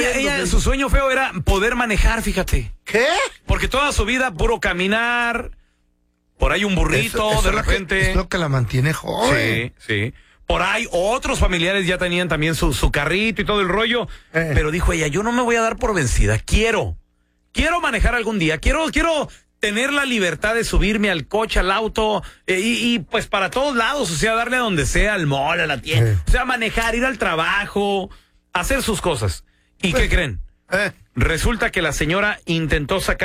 ella su sueño feo era poder manejar, fíjate. ¿Qué? Porque toda su vida puro caminar, por ahí un burrito, Eso de repente. es lo que la mantiene joven. Sí. Por ahí otros familiares ya tenían también su carrito y todo el rollo. Pero dijo ella, yo no me voy a dar por vencida. Quiero manejar algún día. Quiero tener la libertad de subirme al coche, al auto, y pues para todos lados, o sea, darle a donde sea, al mall, a la tienda. O sea, manejar, ir al trabajo, hacer sus cosas. ¿Y qué creen? Resulta que la señora intentó sacar